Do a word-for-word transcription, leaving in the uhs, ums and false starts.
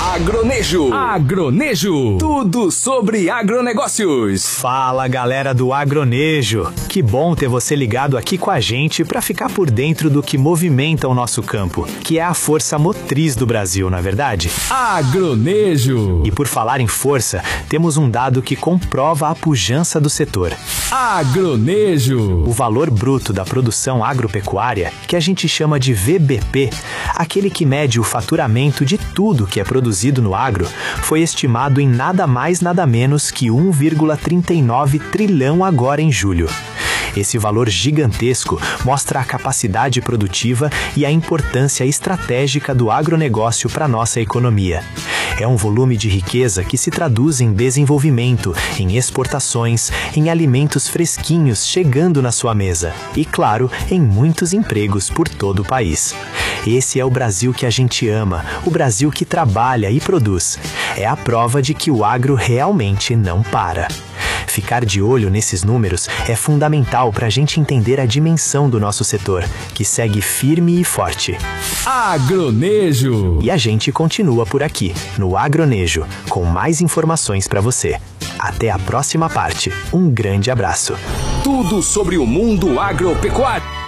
Agronejo. Agronejo. Tudo sobre agronegócios. Fala, galera do Agronejo. Que bom ter você ligado aqui com a gente para ficar por dentro do que movimenta o nosso campo, que é a força motriz do Brasil, não é verdade? Agronejo. E por falar em força, temos um dado que comprova a pujança do setor. Agronejo. O valor bruto da produção agropecuária, que a gente chama de V B P, aquele que mede o faturamento de tudo que é produzido no agro, foi estimado em nada mais nada menos que um vírgula trinta e nove trilhão agora em julho. Esse valor gigantesco mostra a capacidade produtiva e a importância estratégica do agronegócio para a nossa economia. É um volume de riqueza que se traduz em desenvolvimento, em exportações, em alimentos fresquinhos chegando na sua mesa e, claro, em muitos empregos por todo o país. Esse é o Brasil que a gente ama, o Brasil que trabalha e produz. É a prova de que o agro realmente não para. Ficar de olho nesses números é fundamental para a gente entender a dimensão do nosso setor, que segue firme e forte. Agronejo. E a gente continua por aqui, no Agronejo, com mais informações para você. Até a próxima parte. Um grande abraço. Tudo sobre o mundo agropecuário.